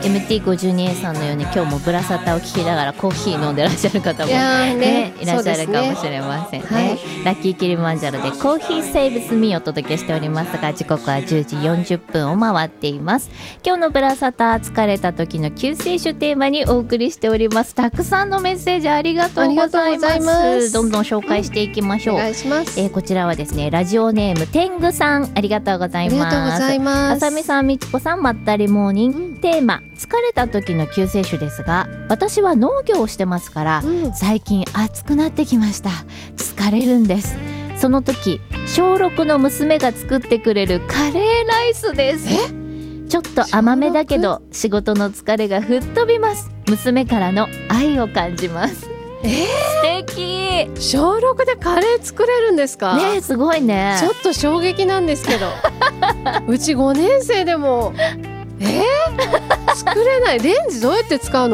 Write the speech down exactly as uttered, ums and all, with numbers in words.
エムティーごじゅうにエー さんのように今日もブラサタを聞きながらコーヒー飲んでらっしゃる方も、 いやーねね、いらっしゃるかもしれませんね。 はい、 ラッキーキリマンジャロでコーヒーセーブスミーお届けしておりますが、時刻はじゅうじよんじゅっぷんを回っています。今日のブラサタ、疲れた時の救世主テーマにお送りしております。たくさんのメッセージありがとうございます。 ありがとうございます。 どんどん紹介していきましょう。 お願いします。 えー、こちらはですね、ラジオネーム天狗さん、ありがとうございます。 ありがとうございます。 あさみさん、みちこさん、まったりモーニング、うん、テーマ疲れた時の救世主ですが、私は農業をしてますから、うん、最近暑くなってきました。疲れるんです。その時小ろくの娘が作ってくれるカレーライスです。えちょっと甘めだけど仕事の疲れが吹っ飛びます。娘からの愛を感じます。えー、素敵。 小ろくでカレー作れるんですかね。すごいね。 ちょっと衝撃なんですけどうちごねん生でもえー、作れない。レンジどうやって使うの？